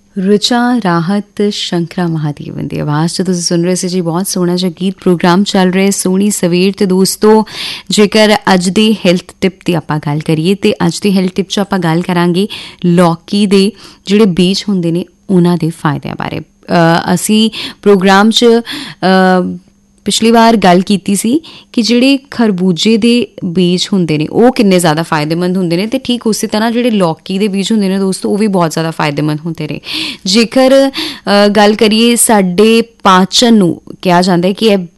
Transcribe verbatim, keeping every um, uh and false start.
ਰਿਚਾ ਰਾਹਤ ਸ਼ੰਕਰਾ ਮਹਾਦੇਵਨ ਦੀ ਆਵਾਜ਼ 'ਚ ਤੁਸੀਂ ਸੁਣ ਰਹੇ ਸੀ ਜੀ। ਬਹੁਤ ਸੋਹਣਾ ਜਿਹਾ ਗੀਤ ਪ੍ਰੋਗਰਾਮ ਚੱਲ ਰਿਹਾ ਸੋਹਣੀ ਸਵੇਰ। ਤੇ ਦੋਸਤੋ, ਜੇਕਰ ਅੱਜ ਦੀ ਹੈਲਥ ਟਿਪ ਦੀ ਆਪਾਂ ਗੱਲ ਕਰੀਏ ਤੇ ਅੱਜ ਦੀ ਹੈਲਥ ਟਿਪ 'ਚ ਆਪਾਂ ਗੱਲ ਕਰਾਂਗੇ ਲੌਕੀ ਦੇ ਜਿਹੜੇ ਬੀਜ ਹੁੰਦੇ ਨੇ ਉਹਨਾਂ ਦੇ ਫਾਇਦਿਆਂ ਬਾਰੇ। ਅਸੀਂ ਪ੍ਰੋਗਰਾਮ 'ਚ ਪਿਛਲੀ ਵਾਰ ਗੱਲ ਕੀਤੀ ਸੀ ਕਿ ਜਿਹੜੇ ਖਰਬੂਜੇ ਦੇ ਬੀਜ ਹੁੰਦੇ ਨੇ ਉਹ ਕਿੰਨੇ ਜ਼ਿਆਦਾ ਫਾਇਦੇਮੰਦ ਹੁੰਦੇ ਨੇ, ਅਤੇ ਠੀਕ ਉਸੇ ਤਰ੍ਹਾਂ ਜਿਹੜੇ ਲੌਕੀ ਦੇ ਬੀਜ ਹੁੰਦੇ ਨੇ ਦੋਸਤੋ ਉਹ ਵੀ ਬਹੁਤ ਜ਼ਿਆਦਾ ਫਾਇਦੇਮੰਦ ਹੁੰਦੇ ਨੇ। ਜੇਕਰ ਗੱਲ ਕਰੀਏ ਸਾਡੇ ਪਾਚਨ ਨੂੰ, ਕਿਹਾ ਜਾਂਦਾ ਹੈ ਕਿ ਇਹ